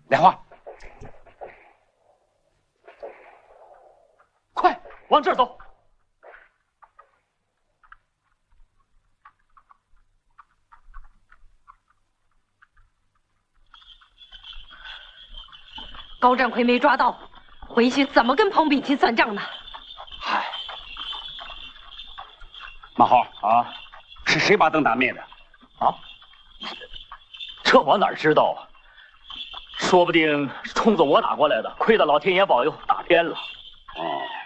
莲花， 快往这儿走。 高占奎没抓到，回去怎么跟彭炳琴算账呢？ 嗨，马豪啊，是谁把灯打灭的？ 啊，这我哪知道啊？说不定是冲着我打过来的，亏得老天爷保佑，打偏了。 哦。